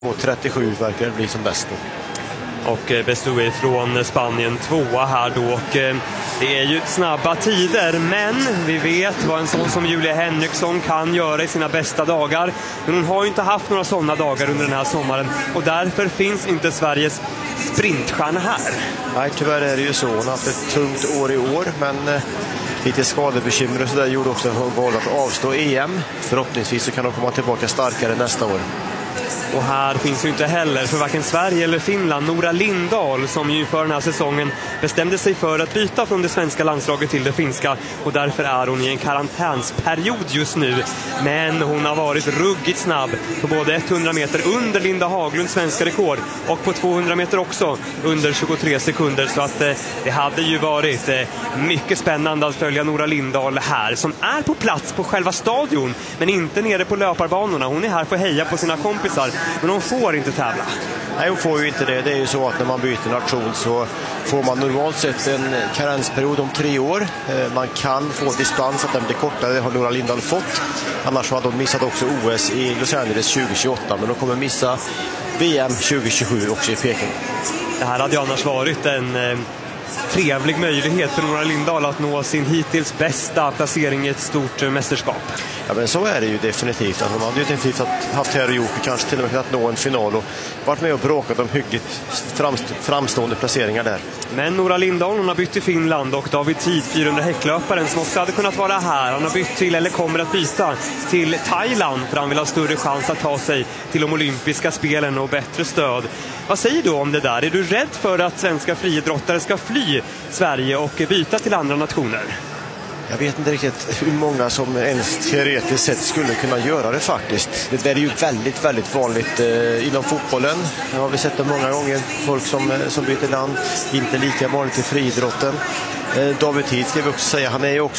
Och 37 verkar det bli som bäst då. Och Bestoui från Spanien 2:a här då. Och det är ju snabba tider, men vi vet vad en sån som Julia Henriksson kan göra i sina bästa dagar. Men hon har ju inte haft några sådana dagar under den här sommaren. Och därför finns inte Sveriges sprintstjärna här. Nej, tyvärr är det ju så. Hon har haft ett tungt år i år, men lite skadebekymmer och så där gjorde också att hon valde att avstå EM. Förhoppningsvis så kan hon komma tillbaka starkare nästa år. Och här finns ju inte heller för varken Sverige eller Finland Nora Lindahl, som ju för den här säsongen bestämde sig för att byta från det svenska landslaget till det finska, och därför är hon i en karantänsperiod just nu. Men hon har varit ruggigt snabb på både 100 meter under Linda Haglunds svenska rekord och på 200 meter också under 23 sekunder. Så att det hade ju varit mycket spännande att följa Nora Lindahl här, som är på plats på själva stadion men inte nere på löparbanorna. Hon är här för att heja på sina kompisar, men hon får inte tävla. Nej, hon får ju inte det. Det är ju så att när man byter nation så får man normalt sett en karensperiod om 3 år. Man kan få dispens att den blir kortare, det har Nora Lindahl fått. Annars hade hon missat också OS i Los Angeles 2028, men de kommer missa VM 2027 också i Peking. Det här hade ju annars varit en trevlig möjlighet för Nora Lindahl att nå sin hittills bästa placering i ett stort mästerskap. Ja, men så är det ju definitivt. Hon hade ju definitivt haft här och gjort, kanske till och med att nå en final och varit med och bråkat om hyggligt framstående placeringar där. Men Nora Lindahl, hon har bytt till Finland, och David Tid, 400 häcklöparen som också hade kunnat vara här, han har bytt till, eller kommer att byta till Thailand, för han vill ha större chans att ta sig till de olympiska spelen och bättre stöd. Vad säger du om det där? Är du rädd för att svenska friidrottare ska fly Sverige och byta till andra nationer? Jag vet inte riktigt hur många som ens teoretiskt sett skulle kunna göra det faktiskt. Det är ju väldigt, väldigt vanligt inom fotbollen. Det har vi sett det många gånger. Folk som byter land, inte lika vanligt i friidrotten. David Tid ska vi också säga, han är ju också